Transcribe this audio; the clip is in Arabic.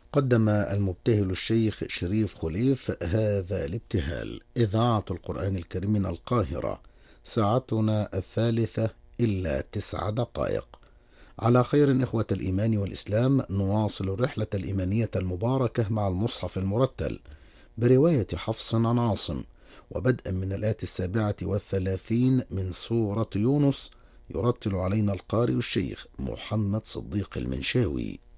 قدم المبتهل الشيخ شريف خليف هذا الابتهال: إذاعة القرآن الكريم من القاهرة، ساعتنا 3:09. على خير إخوة الإيمان والإسلام، نواصل الرحلة الإيمانية المباركة مع المصحف المرتل برواية حفص عن عاصم، وبدءا من الآية 37 من سورة يونس. يرتل علينا القارئ الشيخ محمد صديق المنشاوي.